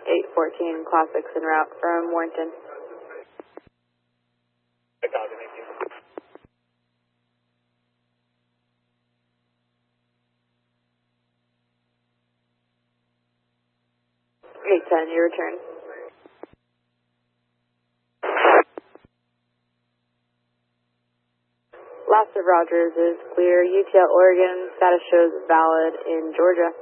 814 Classics en route from Warrington. I copy, thank you. 810, your return. Last of Rogers is clear. UTL Oregon, status shows valid in Georgia.